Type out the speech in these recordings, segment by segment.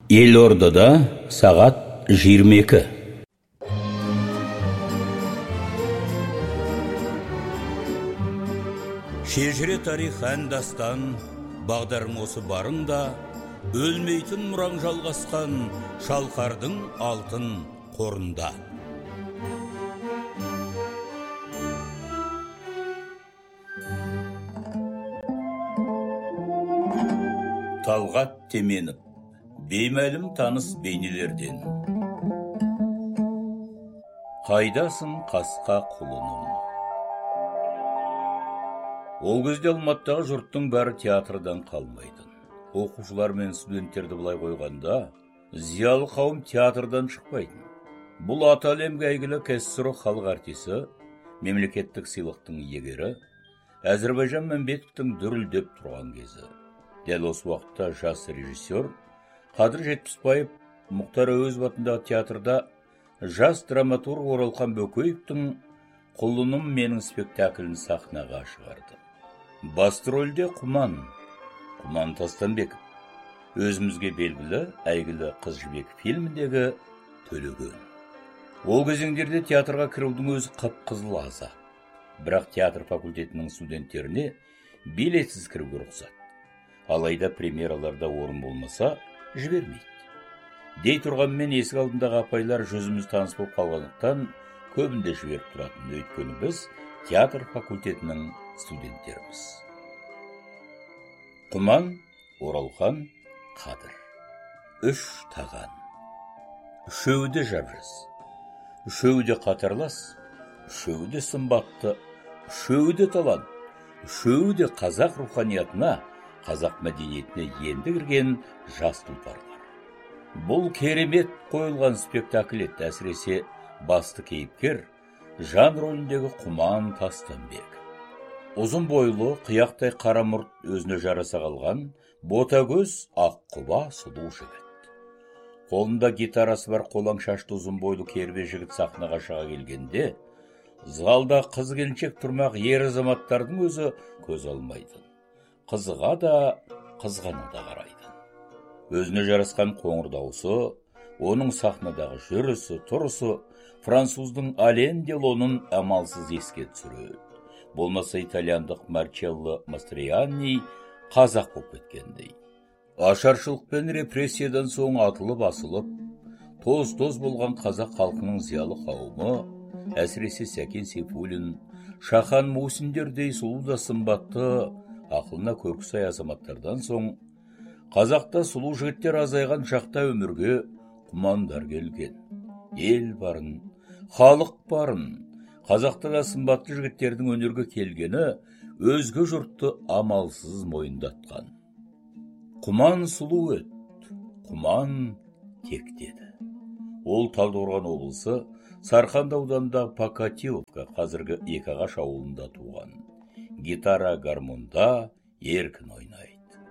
Елордада сағат 22. Шежіре тарих ән дастан, бағдарың осы барыңда, өлмейтін мұраң жалғасқан шалқардың алтын қорында. Талғат Теменов, беймәлім таныс бейнелерден. Қайдасың қасқа құлыным? Ол кезде Алматыдағы жұрттың бәрі театрдан қалмайтын. Оқушылар мен студенттерді былай қойғанда, зиялы қауым театрдан шықпайтын. Бұл аты әлемге әйгілі КСР халық артисі, мемлекеттік сыйлықтың иегері Әзірбайжан Мәмбетовтің дүрілдеп тұрған кезі. Дәл осы уақытта жас режиссер Қадыр Жетпісбаев Мұхтар Әуезов атындағы театрда жас драматург Оралхан Бөкеевтің «Құлыным менің» спектаклін сахнаға шығарды. Басты рөлде Құман Тастанбеков, өзімізге белгілі әйгілі Қыз жібек фильміндегі Төлеген. Ол кезеңдерде театрға кірудің өзі қып-қызыл азап. Бірақ театр факультетінің студенттеріне билетсіз кіруге рұқсат. Алайда премьераларда орын болмаса жібермейді. Дей тұрғанмен есік алдындағы апайлар жүзіміз таныс болып қалғандықтан көбінде жіберіп тұратын. Өйткені біз театр факультетінің студенттеріміз. Құман, Оралхан, Қадыр. 3 таған. Үшеуі де жап-жас. Үшеуі де қатарлас. Үшеуі де сымбатты. Үшеуі де талант. Үшеуі де қазақ руханиятына, қазақ мәдениетіне енді кірген жас тұлпарлар. Бұл керемет қойылған спектакль еді. Әсіресе басты кейіпкер жан рөліндегі Құман Тастанбеков. Ұзын бойлы, қияқтай қара мұрт өзіне жараса қалған, ботагөз, аққұба сұлу жігіт. Қолында гитарасы бар қолаң шашты ұзын бойлы кербе жігіт сахнаға шыға келгенде, залда қыз келіншек тұрмақ ер азаматтардың өзі көз алмайтын. Қызға да, қызғана да қарайтын. Өзіне жарасқан қоңыр дауысы, оның сахнадағы жүрісі, тұрысы француздың Ален Делонын амалсыз еске түсіреді. Болмаса итальяндық Марчелло Мастроянни қазақ болып кеткендей. Ашаршылық пен репрессиядан соң атылып асылып, тоз-тоз болған қазақ халқының зиялы қауымы, әсіресе Сәкен Сейфуллин, Шахан Мусиндердей сұлу да сымбатты, ақылына көркі-сай азаматтардан соң, қазақта сұлу жігіттер азайған шақта өмірге Құмандар келген. Ел барын, халық барын, қазақта да сымбатты жігіттердің өнерге келгені өзге жұртты амалсыз мойындатқан. Құман сұлу еді, Құман тектеді. Ол Талдықорған облысы Сарқанды ауданындағы Покатиловка, қазіргі Екағаш ауылында туған. Гитара гармонда еркін ойнайды.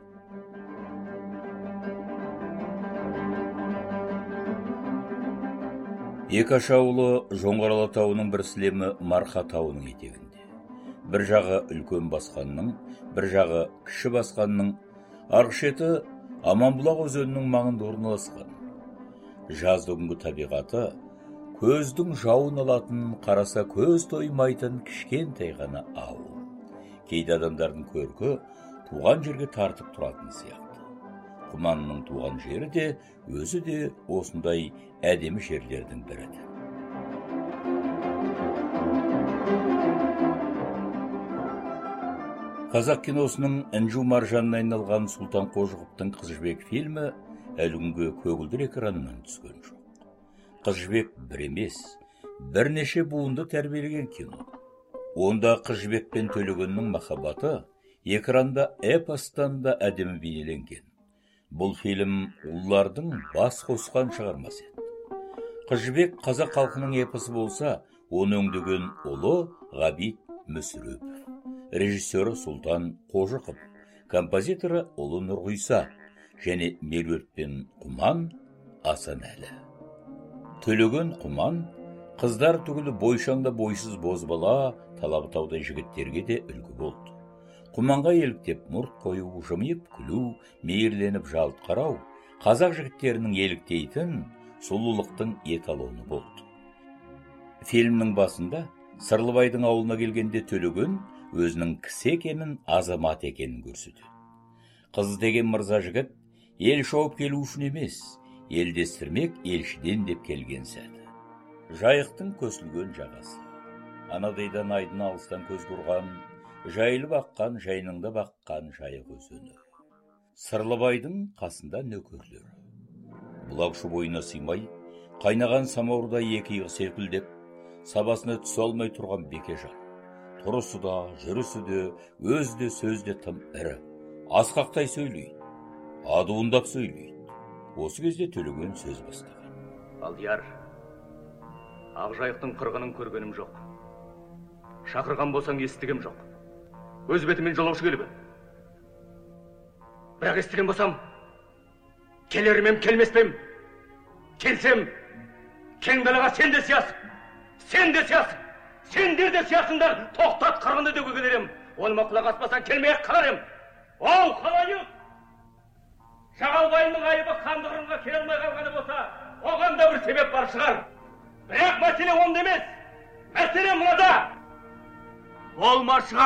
Екаш ауылы Жоңғар алатауының бір сілемі Марқа тауының етегінде. Бір жағы үлкен басқанның, бір жағы кіші басқанның, арғы шеті Аманбұлақ өзенінің маңында орналасқан. Жазды күнгі табиғаты көздің жауын алатын, қараса көз тоймайтын кішкентай ғана ауыл. Кейде адамдардың көркі туған жерге тартып тұратын сияқты. Құманның туған жері де, өзі де осындай әдемі жерлердің бірі. Қазақ киносының інжу маржанына айналған Сұлтан Қожықовтың Қыз жібек фильмі әлі күнге көгілдір экранынан түскен жоқ. Қыз жібек бір емес, бірнеше буынды тәрбиелеген кино. Онда Қыз жібек пен Төлегеннің махаббаты экранда эпостан да әдемі бейнеленген. Бұл фильм ұлылардың бас қосқан шығармасы еді. Қыз жібек қазақ халқының эпосы болса, оны өңдеген ұлы Ғабит Мүсірепов, режиссері Сұлтан Қожықов, композиторы ұлы Нұрғиса және Меруерт пен Құман Асанәлі. Төлеген Құман қыздар түгілі бойшаңда бойсыз бозбала, талабытаудай жігіттерге де үлгі болды. Құманға еліктеп мұрт қою, жымиып күлу, мейірленіп жалт қарау, қазақ жігіттерінің еліктейтін сұлулықтың эталоны болды. Фильмнің басында Сырлыбайдың ауылына келгенде Төлеген өзінің кісі екенін, азамат екенін көрсетеді. Қыз деген мырза жігіт ел шауып келу үшін емес, елдестірмек елшіден деп келген сәті. Жайықтың көсілген жағасы, анадайдан айдын алыстан көз құрған, жайлы баққан, жайныңда баққан жайық өзені. Сырлыбайдың қасында нөкерлері. Бұлақшы бойына сыймай, қайнаған самаурда екі иығы селкілдеп, сабасына түсе алмай тұрған Бекежан. Тұрысы да, жүрісі де, өзі де, сөзі де тым ірі. Асқақтай сөйлейді, адуындап сөйлейді. Осы кезде Төлеген сөз бастаған. Алдияр, Ақжайықтың қырғынын көргенім жоқ. Шақырған болсаң естігем жоқ. Өз бетімен жолаушы келіп. Бірақ естіген болсам, келерімем, келмеспем. Келсем, кең далаға сен де сиясың. Сен де сиясың. Сендер де сиясыңдар. Тоқтат қырғынды дөге келерем. Олыма құлақ аспасаң келмей қаларым. Оу, қалайық! Жағалбайының айыбы қандығырынға келе алмай қалғаны болса, оған да бір себеп бар шығар. Бірақ мәселе онда емес. Мәселе мынада. Болмашыға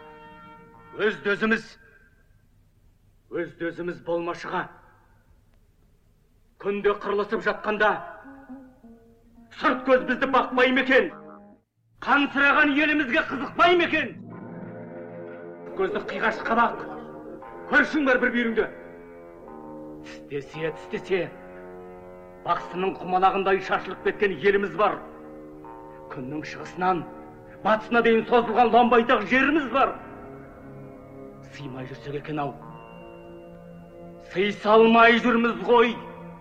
өз-дөзіміз болмашыға. Күнде қырылысып жатқанда сырт көз бізді бақпай ма-екен? Қансыраған елімізге қызықпай ма-екен? Көзді қиғаш қабақ. Көршің бар бір бүйіріңді. Тістесе. Бақсының құмалағындай шашылып кеткен еліміз бар. Күннің шығысынан батысына дейін созылған ламбайтақ жеріміз бар. Сыймай жүрсек екен-ау. Сыйсалмай жүрміз ғой.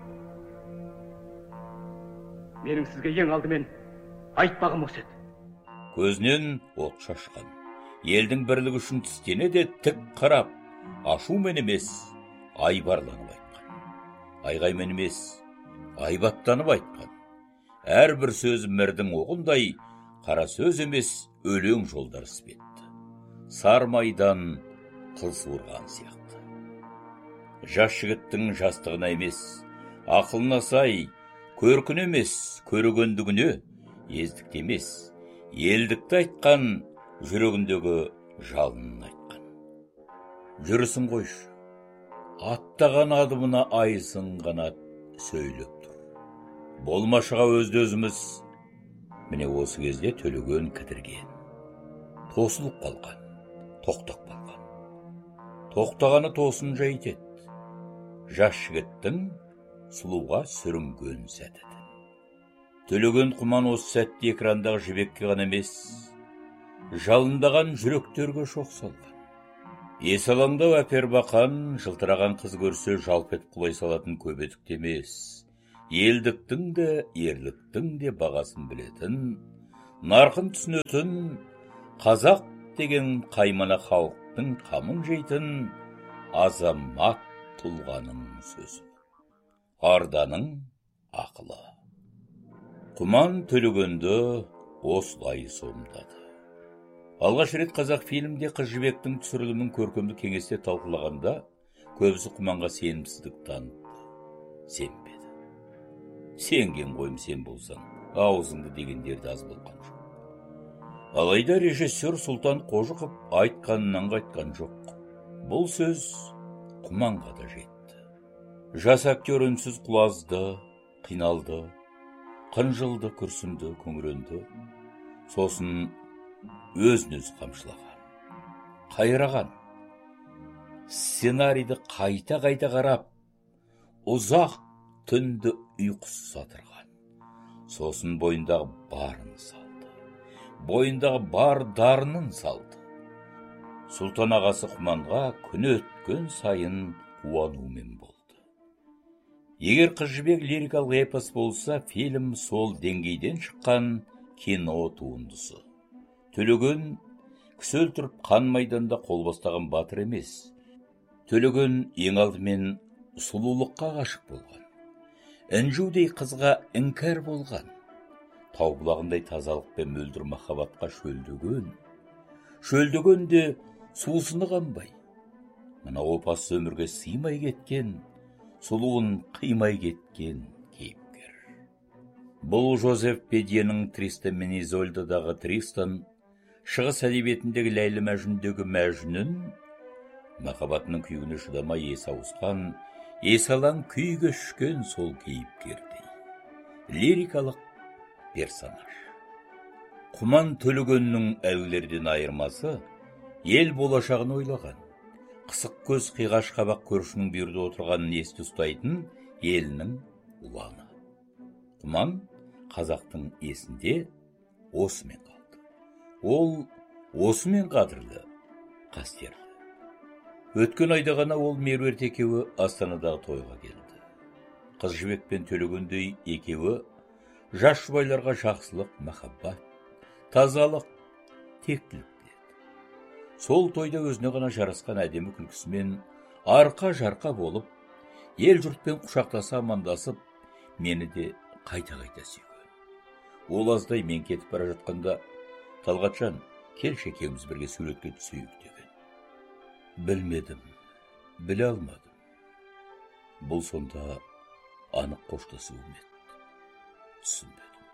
Менің сізге ең алдымен айтпағым осы еді. Көзінен от шашқан. Елдің бірлігі үшін тістене де тік қарап, ашумен емес, айбарланып айтқан. Айғаймен емес, айбаттанып айтқан. Әрбір сөз мірдің оғындай, қара сөз емес, өлең жолдар іспетті. Сармайдан қыл суырған сияқты. Жас жігіттің жастығына емес, ақылына сай, көркін емес, көрігендігіне, ездікті емес, елдікті айтқан, жүрегіндегі жалынын айтқан. Жүрісін қойшы, аттаған адымына айсын қанат сөйлеп тұр. Болмашыға өзді-өзіміз, міне осы кезде Төлеген кідірген. Тосылып қалған, тоқтап қалған. Тоқтағаны тосын жайтет. Жас жігіттің сұлуға сүрінген сәтіді. Төлеген құман осы сәтте экрандағы жібекке ғана емес, жалындаған жүректерге шоқ салған. Есалаңдау әпер бақан, жылтыраған қыз көрсе жалп етіп құлай салатын көбедікті емес. Елдіктің де, ерліктің де бағасын білетін, нарқын түсінетін, қазақ деген қаймана халықтың қамын жейтін азамат тұлғаның сөзі. Арданың ақылы. Құман Төлегенді осылай сомдады. Алғаш рет қазақ фильмде қыз жібектің түсірілімін көркемдік кеңесте талқылағанда, көбісі Құманға сенімсіздік танытты. Сенбеді. Сенген қойым сен болсаң, аузыңды дегендерді аз болған жоқ. Алайда режиссер Сұлтан Қожықов айтқанынан қайтқан жоқ. Бұл сөз Құманға да жетті. Жас актер үнсіз құлазды, қиналды, қынжылды, күрсінді, күңіренді. Сосын өзін-өз қамшылаған, қайраған. Сценарийді қайта-қайта қарап, ұзақ түнді ұйқысыз атырған. Сосын бойындағы барын салды. Бойындағы бар дарынын салды. Сұлтан ағасы Құманға күн өткен сайын қуанумен болды. Егер Қыз жібек лирикалық эпос болса, фильм сол деңгейден шыққан кино туындысы. Төлеген кісі өлтіріп қан майданда қол бастаған батыр емес. Төлеген ең алдымен сұлулыққа ғашық болған. Інжудей қызға іңкәр болған. Тау бұлағындай тазалық пен мөлдір махаббатқа шөлдеген. Шөлдеген де сусыны қанбай. Мына опасыз өмірге сыймай кеткен сұлуын қимай кеткен кейіпкер. Бұл Жозеф Педьенің Тристан мен Изольдадағы Тристан, шығыс әдебиетіндегі Ләйлі Мәжнүндегі Мәжнүн, махаббатының күйігіне шыдамай есі ауысқан, есалаң күйге үшкен сол кейіпкердей. Лирикалық персонаж. Құман Төлегеннің әлгілерден айырмасы, ел болашағын ойлаған, қысық көз қиғаш қабақ көршінің бүйірде отырғанын есте ұстайтын елінің ұланы. Құман қазақтың есінде осымен қалды. Ол осымен қадірлі, қастерлі. Өткен айда ғана ол меруерт екеуі Астанадағы тойға келді. Қыз жібек пен Төлегендей екеуі жас жұбайларға жақсылық, махаббат, тазалық, тектілік тіледі. Сол тойда өзіне ғана жарасқан әдемі күлкісімен арқа-жарқа болып, ел жұртпен құшақтаса амандасып, мені де қайта-қайта сүйген. Ол аздай мен кетіп бара жатқанда, Талғатжан, келші екеуміз бірге суретке түсейік деген. Білмедім, біле алмадым. Бұл сонда анық қоштасуым еді. Түсінбедім.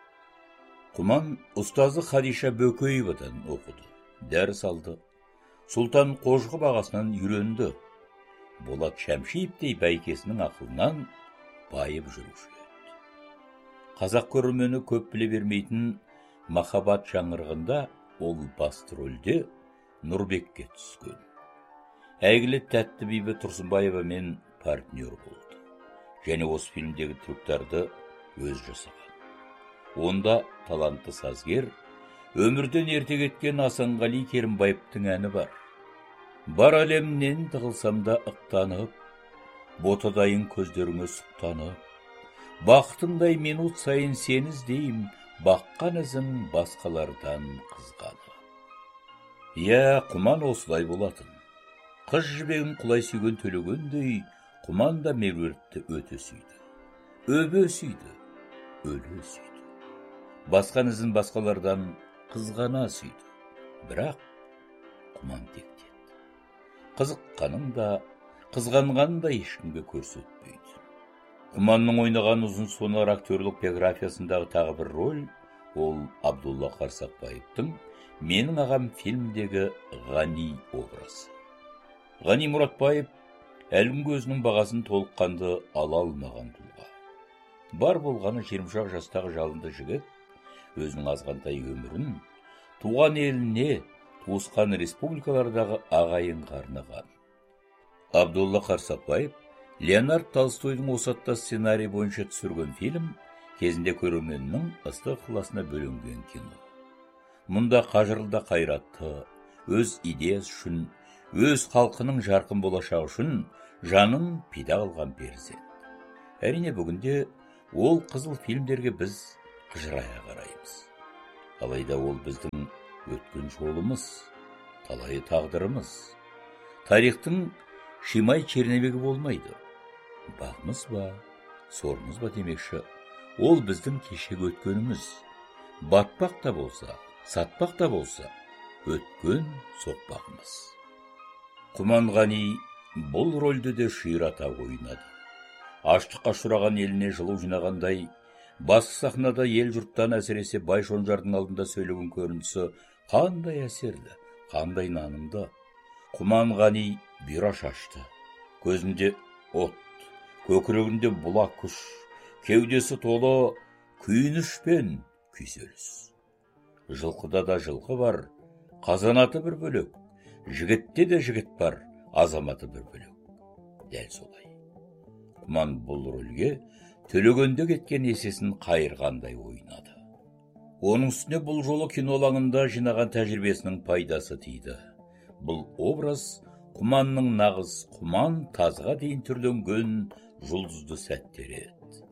Құман ұстазы Хадиша Бөкеевадан оқыды, дәріс алды. Сұлтан Қожғы бағасынан үйренді. Болат Шәмшиевтей бәйкесінің ақылынан байып жүруші еді. Қазақ көрермені көп біле бермейтін махаббат жаңғырғында ол басты рөлде Нұрбекке түскен. Әйгілі Тәтті Бибі Тұрсынбаева мен партнер болды. Және осы фильмдегі трюктарды өз жасаған. Онда талантты сазгер, өмірден ерте кеткен Асанғали Керімбаевтың әні бар. Бар әлемнен тығылсамда ықтанып, ботадайын көздеріңе сұқтанып, бақытымдай минут сайын сені іздейм, баққан ізім басқалардан қызғанып. Иә, Құман осылай болатын. Қыз жібегін құлай сүйген Төлегендей, Құман да меруертті өте сүйді. Өбе сүйді, өле сүйді. Басқан ізін басқалардан қызғана сүйді. Бірақ Құман тектеді. Қызыққанын да, қызғанғанын да ешкімге көрсетпейді. Құманның ойнаған ұзын сонар актерлік биографиясындағы тағы бір рөл, ол Абдулла Қарсақбаевтың «Менің ағам» фильмдегі Ғани образы. Ғани Мұратбаев әлгінгі өзінің бағасын толыққанды ала алмаған тұлға. Бар болғаны 20 жастағы жалынды жігіт, өзінің азғантай өмірін туған еліне, туысқан республикалардағы ағайынға арнаған. Абдулла Қарсақбаев Леонард Толстойдың осы атты сценарий бойынша түсірген фильм кезінде көрерменнің ыстық ықыласына бөленген кино. Мұнда қажырлы қайратты, өз идеясы үшін, өз халқының жарқын болашағы үшін жанын пида қылған перзент. Әрине бүгінде ол қызыл фильмдерге біз қыжырая қараймыз. Алайда ол біздің өткен жолымыз, талайы тағдырымыз. Тарихтың Шимай Чернебегі болмайды. Бағымыз ба, сорымыз ба демекші, ол біздің кешегі өткеніміз. Батпақ та болса, сатпақ та болса, өткен соқпағымыз. Құман Ғани бұл рөлді де ширата ойнады. Аштыққа ұшыраған еліне жылу жинағандай, басты сахнада ел жұрттан әсіресе Бай Шонжардың алдында сөйлеген көрінісі қандай әсерлі, қандай нанымды. Құман Ғани бұйра шашты, көзінде от, көкірегінде бұлақ күш, кеудесі толы күйініш пен күйзеліс. Жылқыда да жылқы бар, қазанаты бір бөлек, жігітте де жігіт бар, азаматы бір бөлек. Дәл солай. Құман бұл рөлге Төлегенде кеткен есесін қайырғандай ойнады. Оның үстіне бұл жолы кинолаңында жинаған тәжірибесінің пайдасы тиді. Бұл образ Құманның нағыз Құман тазға дейін түрленген жұлдызды сәттері еді.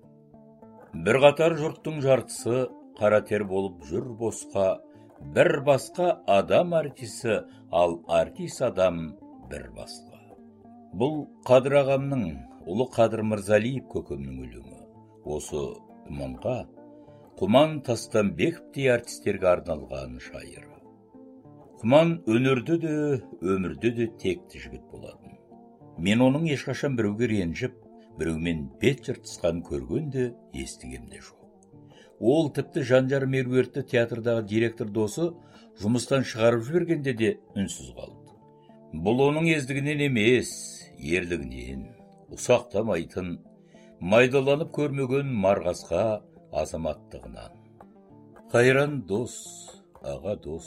Бір қатар жұрттың жартысы қара тер болып жүр босқа, бір басқа адам артисі, ал артис адам бір басқа. Бұл Қадыр ағамның, ұлы Қадыр Мырзалиев көкемнің өлеңі. Осы Құманға Құман Тастанбековтей артистерге арналған шайыры. Құман өнерде де, өмірде де текті жігіт болатын. Мен оның ешқашан біреуге ренжіп, біреумен бет жыртысқан көрген де естігем де жоқ. Ол тіпті Жанжар Меруертті театрдағы директор досы жұмыстан шығарып жібергенде де үнсіз қалды. Бұл оның ездігінен емес, ерлігінен, ұсақтамайтын, майдаланып көрмеген марғасқа азаматтығынан. Қайран дос, аға дос.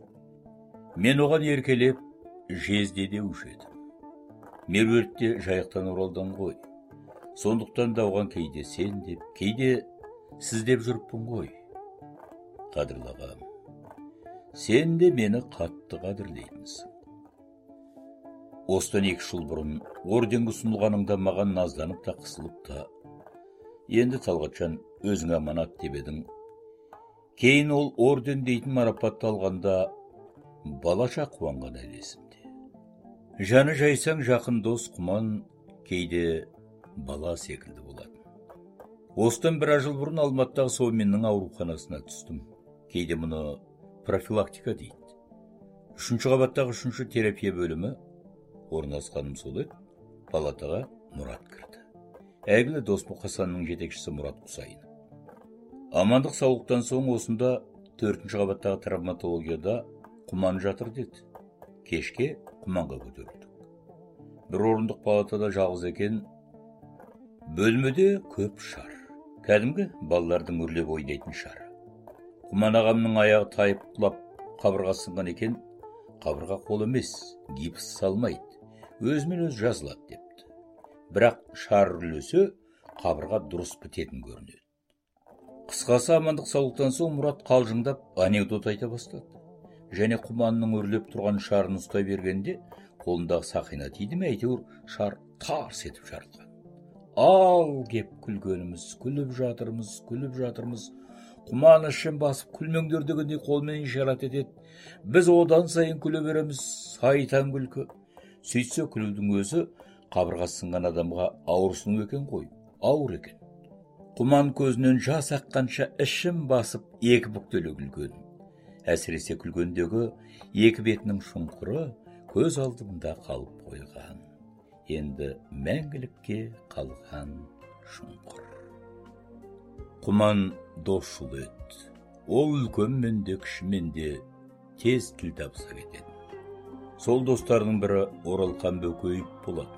Мен оған еркелеп, жезде деуші едім. Меруертте жайықтан оралдан ғой. Сондықтан да оған кейде сен деп, кейде сіз деп жүріппін ғой. Қадірлағам, сен де мені қатты қадірлейтінсің. Осыдан 2 жыл бұрын орденге ұсынылғаныңда маған назданып та қысылып та, енді Талғатжан өзің аманат деп едің. Кейін ол орден дейтін марапатты алғанда балаша қуанған әлі есімде. Жаны жайсаң жақын дос Құман кейде бала секілді болатын. Осыдан 1 жыл бұрын Алматыдағы Соуменнің ауруханасына түстім. Кейде мұны профилактика дейді. 3-ші қабаттағы 3-ші терапия бөлімі орналасқаным сол еді. Палатаға Мұрат кірді. Әйгілі дос Мұқасанның жетекшісі Мұрат Құсайын. Амандық саулықтан соң осында 4-ші қабаттағы травматологияда Құман жатыр деді. Кешке Құманға көтерілдік. Бір орындық палатада жалғыз екен. Бөлмеде көп шар. Кәдімгі балалардың үрлеп ойнайтын шары. Құман ағамның аяғы тайып құлап қабырға сынған екен. Қабырға қол емес, гипс салмайды. Өзімен өз жазылады депті. Бірақ шар үрлесе қабырға дұрыс бітетін көрінеді. Қысқасы амандық саулықтан соң Мұрат қалжыңдап анекдот айта бастады. Және Құманның үрлеп тұрған шарын ұстай бергенде қолындағы сақина тиді ме, әйтеуір шар тарс етіп жарылған. Ал кеп күлгеніміз, күліп жатырмыз. Құман ішін басып күлмеңдер дегендей қолмен ишарат етеді. Біз одан сайын күле береміз, сайтан күлкі. Сөйтсе күлудің өзі қабырға сынған адамға ауырсыну екен ғой, ауыр екен. Құман көзінен жас аққанша ішін басып 2 бүктеле күлген. Әсіресе күлгендегі 2 бетінің шұңқыры көз алдымда қалып қойған. Енді мәңгілікке қалған шұңқыр. Құман досшыл еді. Ол үлкенмен де кішімен де тез тіл табыса кетеді. Сол достарының бірі Оралхан Бөкеев болатын.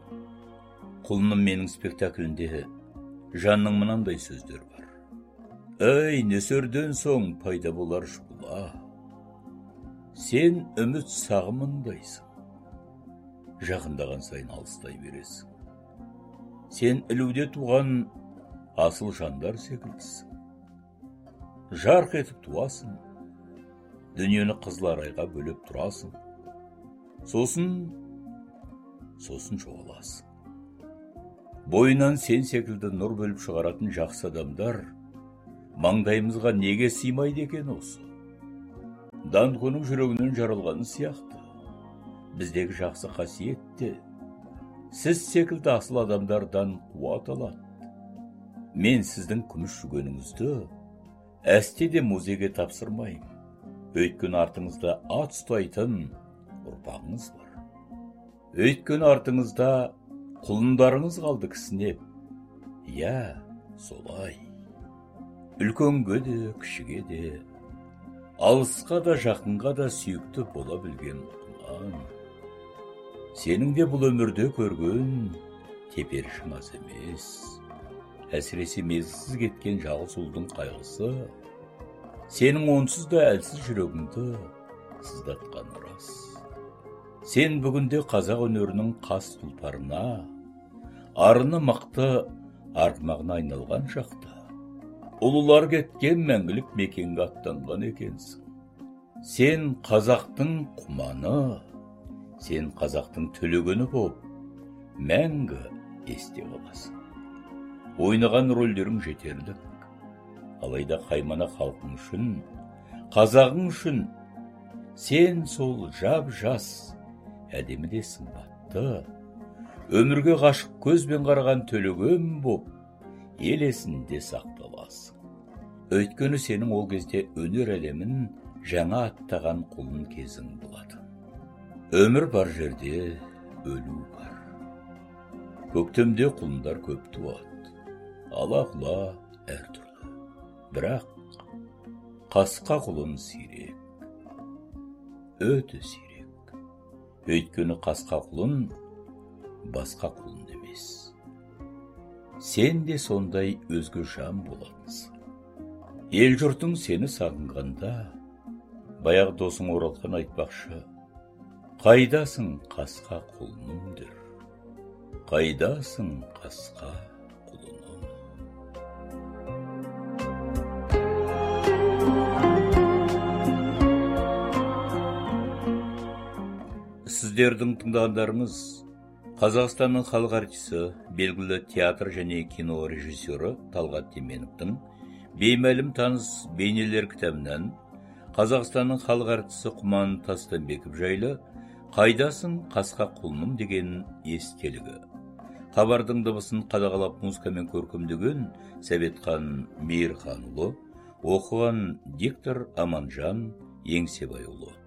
Құлыным менің спектаклінде жанның мынандай сөздер бар. Ай, нөсерден соң пайда болар шұғыла. Сен үміт сағымындайсың. Жақындаған сайын алыстай бересің. Сен ілуде туған асыл жандар секілдісің. Жарқ етіп туасың. Дүниені қызыл арайға бөліп тұрасың. Сосын жоғаласың. Бойынан сен секілді нұр бөліп шығаратын жақсы адамдар маңдайымызға неге сыймайды екен осы? Данконың жүрегінен жарылғаны сияқты. Біздегі жақсы қасиетті сіз секілді асыл адамдардан қуат алады. Мен сіздің күміс жүгеніңізді әстеде музейге тапсырмайым. Өйткені артыңызда ат ұстайтын ұрпағыңыз бар. Өйткені артыңызда құлындарыңыз қалды кісінеп. Я, солай. Үлкенге де, кішіге де, алысқа да, жақынға да сүйікті бола білген Құман. Сенің де бұл өмірде көрген теперішің аз емес. Әсіресе мезгісіз кеткен жалғыз ұлдың қайғысы сенің онсыз да әлсіз жүрегіңді сыздатқан рас. Сен бүгінде қазақ өнерінің қас тұлпарына, арыны мықты арғымағына айналған шақта, ұлылар кеткен мәңгілік мекенге аттанған екенсің. Сен қазақтың Құманы, сен қазақтың төлегені боп, мәңгі есте қаласың. Ойнаған рөлдерің жетерлік. Алайда қаймана халқың үшін, қазағың үшін, сен сол жап-жас, әдемі де сымбатты, өмірге ғашық көзбен қараған төлегем боп, ел есінде сақталасың. Өйткені сенің ол кезде өнер әлемін жаңа аттаған құлын кезің болады. Өмір бар жерде өлу бар. Көктемде құлындар көп туады. Ала-құла әртүрлі. Бірақ қасқа құлын сирек. Өте сирек. Өйткені қасқа құлын басқа құлын емес. Сен де сондай өзге жан болатынсың. Ел жұртың сені сағынғанда, баяғы досың Оралхан айтпақшы: қайдасың қасқа құлынымдыр, қайдасың қасқа құлыным. Сіздердің тыңдағандарыңыз Қазақстанның халық артисі, белгілі театр және кино режиссері Талғат Теменовтың беймәлім таныс бейнелер кітабынан Қазақстанның халық артисі Құман Тастанбеков жайлы «Қайдасың қасқа құлыным» деген естелігі. Хабардың дыбысын қадағалап музыкамен көркемдеген Сәбетхан Мейірханұлы, оқыған диктор Аманжан Еңсебайұлы.